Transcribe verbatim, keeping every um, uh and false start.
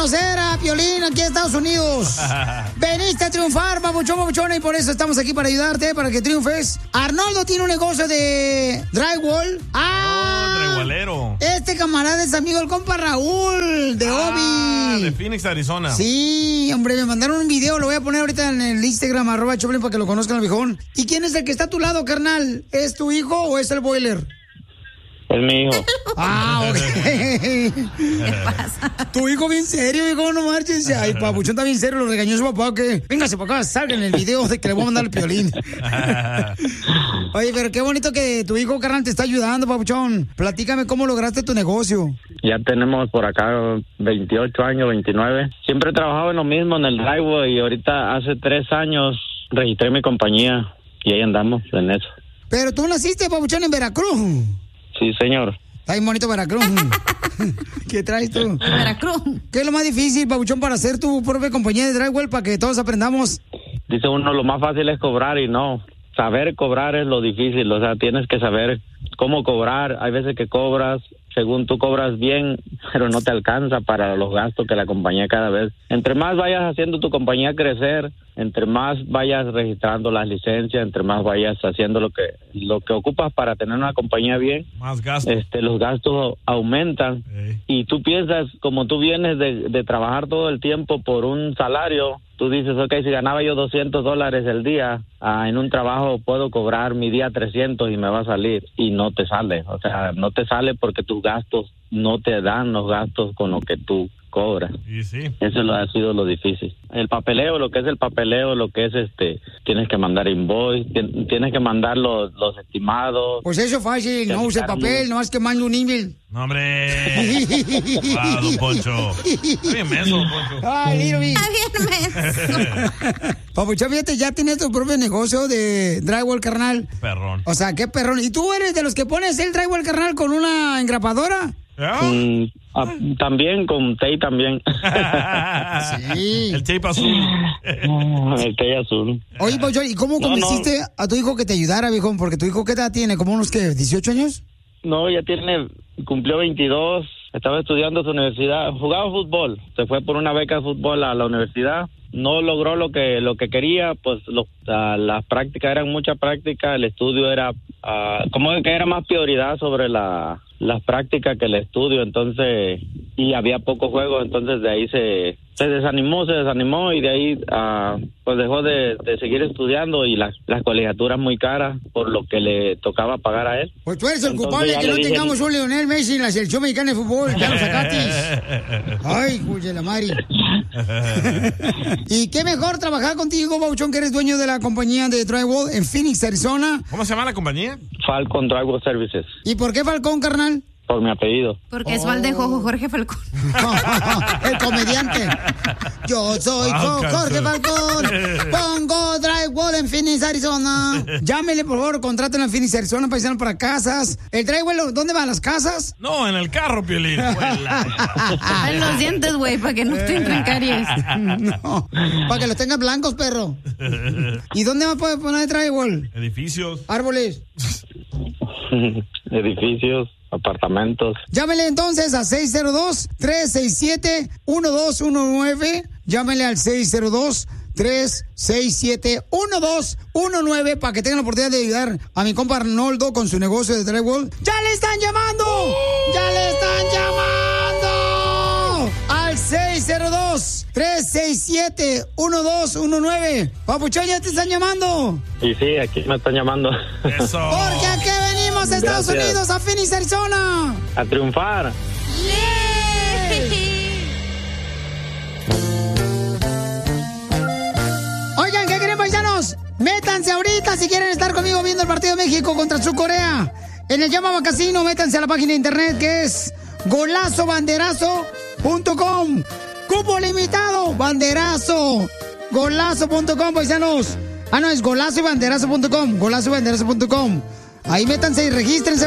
conocer a Piolín aquí en Estados Unidos. Veniste a triunfar, papuchón, papuchona, y por eso estamos aquí para ayudarte, para que triunfes. Arnoldo tiene un negocio de drywall. ¡Ah! Oh, drywallero. Este camarada es amigo del compa Raúl, de ah, Obi. de Phoenix, Arizona. Sí, hombre, me mandaron un video, lo voy a poner ahorita en el Instagram, arroba Choplin, para que lo conozcan al viejón. ¿Y quién es el que está a tu lado, carnal? ¿Es tu hijo o es el boiler? Es mi hijo. Ah, ok. ¿Qué pasa? Tu hijo bien serio, hijo, no marches. Ay, papuchón está bien serio, lo regañó su papá, que véngase para acá, salga en el video de que le voy a mandar el Piolín. Oye, pero qué bonito que tu hijo, carnal, te está ayudando, papuchón. Platícame cómo lograste tu negocio. Ya tenemos por acá veintiocho años, veintinueve. Siempre he trabajado en lo mismo, en el driveway, y ahorita hace tres años registré mi compañía y ahí andamos en eso. Pero tú naciste, papuchón, en Veracruz. Sí, señor. Está bien bonito Veracruz. ¿Qué traes tú? Veracruz. ¿Qué es lo más difícil, papuchón, para hacer tu propia compañía de drywall para que todos aprendamos? Dice uno, lo más fácil es cobrar, y no. Saber cobrar es lo difícil, o sea, tienes que saber cómo cobrar. Hay veces que cobras, según tú cobras bien, pero no te alcanza para los gastos que la compañía cada vez. Entre más vayas haciendo tu compañía crecer, entre más vayas registrando las licencias, entre más vayas haciendo lo que lo que ocupas para tener una compañía bien, más gastos. Este, los gastos aumentan. Hey. Y tú piensas, como tú vienes de, de trabajar todo el tiempo por un salario, tú dices, ok, si ganaba yo doscientos dólares el día, ah, en un trabajo puedo cobrar mi día trescientos y me va a salir, y no te sale. O sea, no te sale porque tus gastos no te dan los gastos con lo que tú cobras. Y sí. Eso lo ha sido lo difícil. El papeleo, lo que es el papeleo, lo que es este, tienes que mandar invoice, tienes que mandar los, los estimados. Pues eso es fácil, no use papel, no más que mande un email. No, hombre. Ah, don Poncho. Está bien menso, don Poncho. Ay, Little Big. Está bien menso. Papuchón, fíjate, ya tienes tu propio negocio de drywall, carnal. Perrón. O sea, qué perrón. ¿Y tú eres de los que pones el drywall, carnal, con una engrapadora? ¿Yeah? Mm, ah, también con tape también. Sí. El tape azul. El tape azul. Oye, Papuchón, ¿y cómo no, convenciste no. a tu hijo que te ayudara, viejo? Porque tu hijo, ¿qué edad tiene? ¿Como unos, qué, dieciocho años? No, ya tiene, cumplió veintidós, estaba estudiando su universidad, jugaba fútbol, se fue por una beca de fútbol a la universidad, no logró lo que lo que quería, pues lo, uh, las prácticas eran mucha práctica, el estudio era, uh, como que era más prioridad sobre la las prácticas que el estudio, entonces, y había pocos juegos, entonces de ahí se, se desanimó, se desanimó y de ahí uh, pues dejó de, de seguir estudiando, y las las colegiaturas muy caras por lo que le tocaba pagar a él. Pues tú eres el Entonces, culpable de que no dije, tengamos un Lionel Messi en la selección mexicana de fútbol, ya lo sacaste. Ay, cuya la Mari. ¿Y qué mejor trabajar contigo, Papuchón, que eres dueño de la compañía de drywall en Phoenix, Arizona? ¿Cómo se llama la compañía? Falcon Drywall Services. ¿Y por qué Falcón, carnal? Por mi apellido. Porque es Valdejojo, Jorge Falcón. El comediante. Yo soy Wow, Jorge Cancel. Falcón. Pongo drywall en Phoenix, Arizona. Llámele, por favor, contraten en Phoenix, Arizona, paisano, para casas. ¿El drywall dónde van las casas? No, en el carro, Piolín. En los dientes, güey, para que no te entren caries. No, para que los tengan blancos, perro. ¿Y dónde más puede poner drywall? Edificios. Árboles. Edificios, apartamentos. Llámele entonces a seis cero dos, tres seis siete, uno dos uno nueve. Llámele al seis cero dos, tres seis siete, uno dos uno nueve para que tengan la oportunidad de ayudar a mi compa Arnoldo con su negocio de drywall. ¡Ya le están llamando! ¡Ya le están llamando! Al seis cero dos, tres seis siete, uno dos uno nueve. Papuchón, ya te están llamando. Y sí, aquí me están llamando. Eso. Porque aquí venimos a Estados Gracias. Unidos, a Phoenix, Arizona. A triunfar. Oigan, ¿qué creen, paisanos? Métanse ahorita si quieren estar conmigo viendo el partido de México contra Sur Corea. En el Llamaba Casino, métanse a la página de internet que es golazo banderazo punto com. Cupo limitado, banderazo. Golazo punto com, paisanos. Ah, no, es golazo y banderazo punto com. Golazo y banderazo punto com. Ahí métanse y regístrense.